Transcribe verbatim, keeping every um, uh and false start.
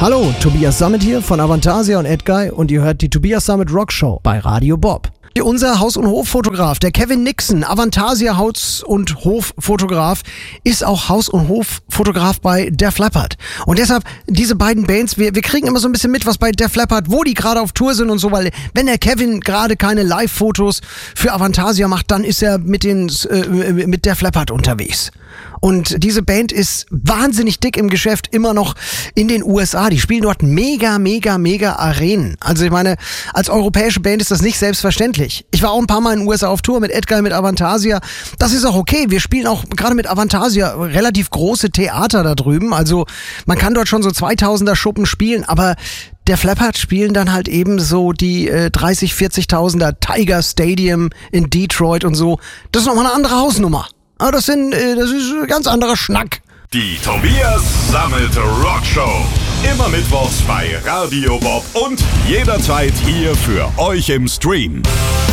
Hallo, Tobias Sammet hier von Avantasia und Edguy und ihr hört die Tobias Sammet Rock Show bei Radio Bob. Unser Haus- und Hoffotograf, der Kevin Nixon, Avantasia Haus- und Hoffotograf, ist auch Haus- und Hoffotograf bei Def Leppard. Und deshalb, diese beiden Bands, wir, wir kriegen immer so ein bisschen mit, was bei Def Leppard, wo die gerade auf Tour sind und so, weil wenn der Kevin gerade keine Live-Fotos für Avantasia macht, dann ist er mit, den, äh, mit Def Leppard unterwegs. Und diese Band ist wahnsinnig dick im Geschäft, immer noch in den U S A. Die spielen dort mega, mega, mega Arenen. Also ich meine, als europäische Band ist das nicht selbstverständlich. Ich war auch ein paar Mal in den U S A auf Tour mit Edguy, mit Avantasia. Das ist auch okay. Wir spielen auch gerade mit Avantasia relativ große Theater da drüben. Also man kann dort schon so zweitausender Schuppen spielen, aber Def Leppard spielen dann halt eben so die äh, dreißig, vierzigtausender Tiger Stadium in Detroit und so. Das ist nochmal eine andere Hausnummer. Aber das, sind, äh, das ist ein ganz anderer Schnack. Die Tobias Sammet Rock Show. Immer mittwochs bei Radio Bob und jederzeit hier für euch im Stream.